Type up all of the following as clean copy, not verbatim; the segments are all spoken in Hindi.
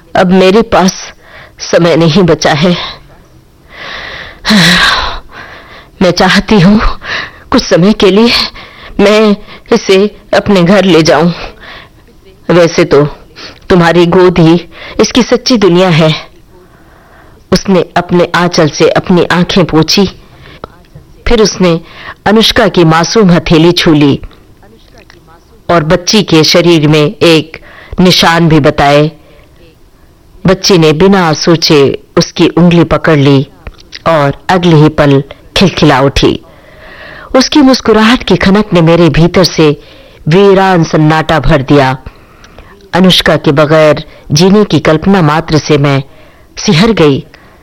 अब मेरे पास समय नहीं बचा है। मैं चाहती हूँ कुछ समय के लिए मैं इसे अपने घर ले जाऊं। वैसे तो तुम्हारी गोद ही इसकी सच्ची दुनिया है। उसने अपने आंचल से अपनी आंखें पोंछी, फिर उसने अनुष्का की मासूम हथेली छू ली और बच्ची के शरीर में एक निशान भी बताए। बच्ची ने बिना सोचे उसकी उंगली पकड़ ली और अगले ही पल खिलखिला उठी। उसकी मुस्कुराहट की खनक ने मेरे भीतर से वीरान सन्नाटा भर दिया। अनुष्का के बगैर जीने की कल्पना मात्र से मैं सिहर गई।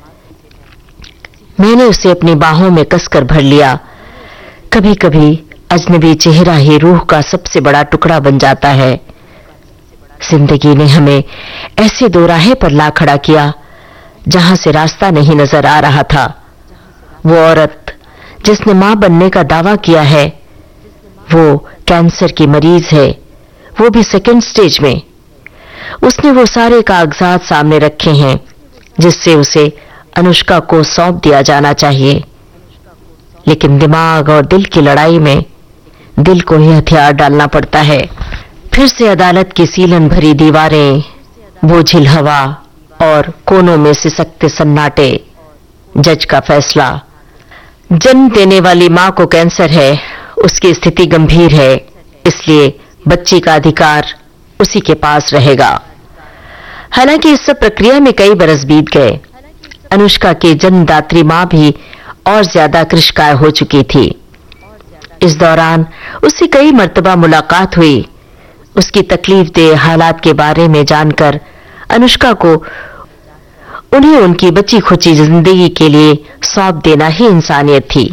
मैंने उसे अपनी बाहों में कसकर भर लिया। कभी कभी अजनबी चेहरा ही रूह का सबसे बड़ा टुकड़ा बन जाता है। जिंदगी ने हमें ऐसे दोराहे पर ला खड़ा किया जहां से रास्ता नहीं नजर आ रहा था। वो औरत जिसने मां बनने का दावा किया है, वो कैंसर की मरीज है, वो भी सेकंड स्टेज में। उसने वो सारे कागजात सामने रखे हैं जिससे उसे अनुष्का को सौंप दिया जाना चाहिए। लेकिन दिमाग और दिल की लड़ाई में दिल को ही हथियार डालना पड़ता है। फिर से अदालत की सीलन भरी दीवारें, बोझिल हवा और कोनों में सिसकते सन्नाटे। जज का फैसला। जन्म देने वाली मां को कैंसर है, उसकी स्थिति गंभीर है, इसलिए बच्ची का अधिकार उसी के पास रहेगा। हालांकि इस सब प्रक्रिया में कई बरस बीत गए। अनुष्का की जन्मदात्री मां भी और ज्यादा कृशकाय हो चुकी थी। इस दौरान उससे कई मर्तबा मुलाकात हुई। उसकी तकलीफदेह हालात के बारे में जानकर अनुष्का को उन्हें उनकी बची खुची जिंदगी के लिए सौंप देना ही इंसानियत थी।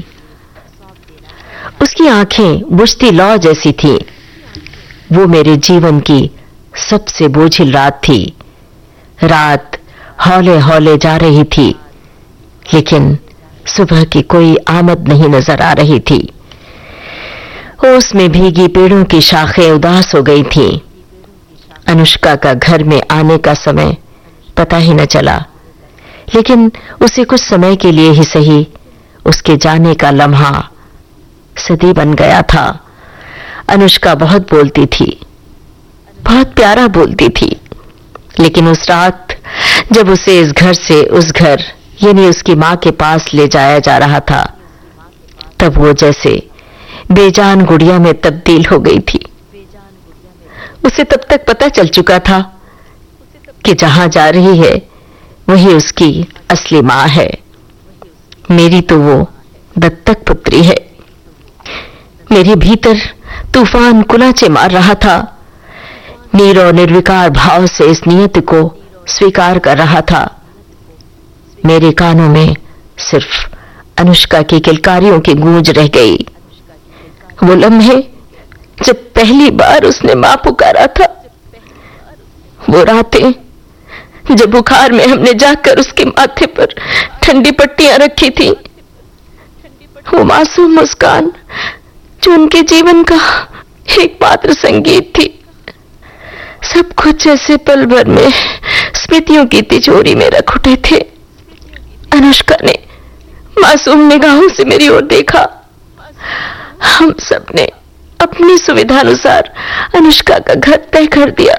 उसकी आंखें बुझती लौ जैसी थीं। वो मेरे जीवन की सबसे बोझिल रात थी। रात हौले हौले जा रही थी, लेकिन सुबह की कोई आमद नहीं नजर आ रही थी। ओस में भीगी पेड़ों की शाखें उदास हो गई थीं। अनुष्का का घर में आने का समय पता ही न चला, लेकिन उसे कुछ समय के लिए ही सही उसके जाने का लम्हा सदी बन गया था। अनुष्का बहुत बोलती थी, बहुत प्यारा बोलती थी, लेकिन उस रात जब उसे इस घर से उस घर यानी उसकी मां के पास ले जाया जा रहा था, तब वो जैसे बेजान गुड़िया में तब्दील हो गई थी। उसे तब तक पता चल चुका था कि जहां जा रही है वही उसकी असली मां है। मेरी तो वो दत्तक पुत्री है। मेरे भीतर तूफान कुलाचे मार रहा था। नीर और निर्विकार भाव से इस नियत को स्वीकार कर रहा था। मेरे कानों में सिर्फ अनुष्का की किलकारियों की गूंज रह गई। वो लम्हे जब पहली बार उसने मां पुकारा था, वो रातें जब बुखार में हमने जाकर उसके माथे पर ठंडी पट्टियां रखी थी, वो मासूम मुस्कान जो उनके जीवन का एकमात्र संगीत थी। सब कुछ ऐसे पल भर में स्मृतियों की तिजोरी में रख उठे थे। अनुष्का ने मासूम निगाहों से मेरी ओर देखा। हम सब ने अपनी सुविधानुसार अनुष्का का घर तय कर दिया,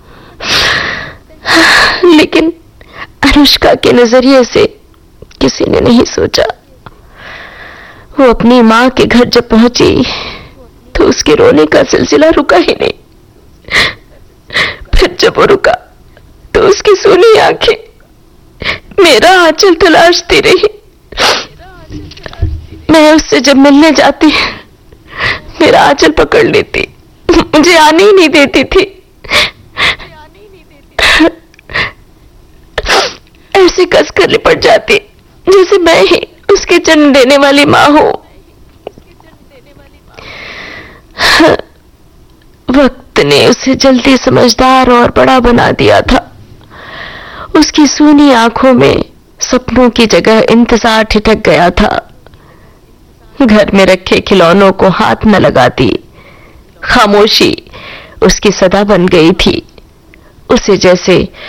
लेकिन अनुष्का के नजरिए से किसी ने नहीं सोचा। वो अपनी मां के घर जब पहुंची तो उसके रोने का सिलसिला रुका ही नहीं। फिर जब वो रुका तो उसकी सूनी आंखें मेरा आंचल तलाशती रही। मैं उससे जब मिलने जाती मेरा आंचल पकड़ लेती, मुझे आने ही नहीं देती थी। ऐसे कसकर लिपट जाती जैसे मैं ही उसके जन्म देने वाली मां हूं। वक्त ने उसे जल्दी समझदार और बड़ा बना दिया था। उसकी सूनी आंखों में सपनों की जगह इंतजार ठिठक गया था। घर में रखे खिलौनों को हाथ न लगाती। खामोशी उसकी सदा बन गई थी। उसे जैसे